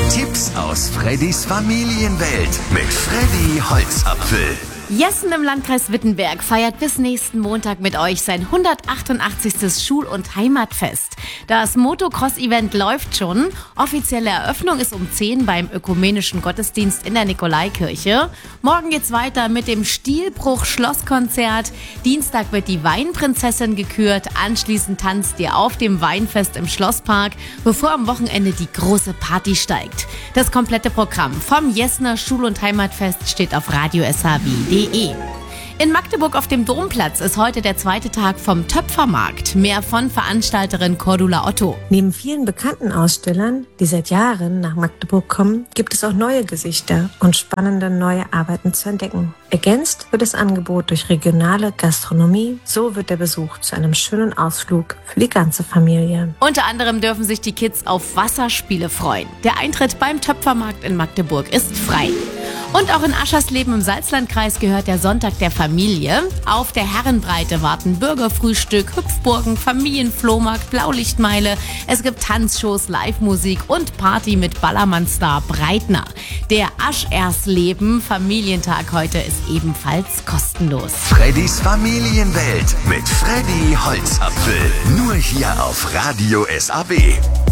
Tipps aus Freddys Familienwelt mit Freddy Holzapfel. Jessen im Landkreis Wittenberg feiert bis nächsten Montag mit euch sein 188. Schul- und Heimatfest. Das Motocross-Event läuft schon. Offizielle Eröffnung ist um 10 beim ökumenischen Gottesdienst in der Nikolaikirche. Morgen geht's weiter mit dem Stilbruch-Schlosskonzert. Dienstag wird die Weinprinzessin gekürt. Anschließend tanzt ihr auf dem Weinfest im Schlosspark, bevor am Wochenende die große Party steigt. Das komplette Programm vom Jessener Schul- und Heimatfest steht auf radio.sh.de. In Magdeburg auf dem Domplatz ist heute der zweite Tag vom Töpfermarkt. Mehr von Veranstalterin Cordula Otto. Neben vielen bekannten Ausstellern, die seit Jahren nach Magdeburg kommen, gibt es auch neue Gesichter und spannende neue Arbeiten zu entdecken. Ergänzt wird das Angebot durch regionale Gastronomie. So wird der Besuch zu einem schönen Ausflug für die ganze Familie. Unter anderem dürfen sich die Kids auf Wasserspiele freuen. Der Eintritt beim Töpfermarkt in Magdeburg ist frei. Und auch in Aschersleben im Salzlandkreis gehört der Sonntag der Familie. Auf der Herrenbreite warten Bürgerfrühstück, Hüpfburgen, Familienflohmarkt, Blaulichtmeile. Es gibt Tanzshows, Live-Musik und Party mit Ballermann-Star Breitner. Der Aschersleben Familientag heute ist ebenfalls kostenlos. Freddys Familienwelt mit Freddy Holzapfel. Nur hier auf Radio SAW.